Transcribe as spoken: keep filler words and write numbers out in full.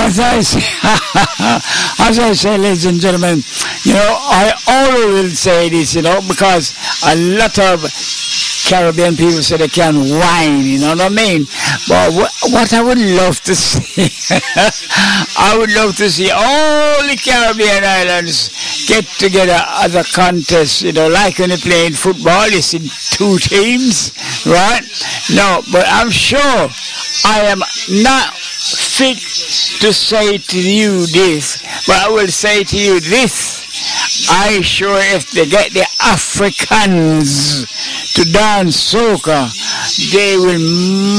as I say, as I say, ladies and gentlemen, you know, I always will say this, you know, because a lot of Caribbean people say they can whine, you know what I mean? But what, what I would love to see, I would love to see all the Caribbean islands get together as a contest, you know, like when they play in football, you see two teams, right? No, but I'm sure I am not fit to say to you this, but I will say to you this. I sure if they get the Africans to dance soca, they will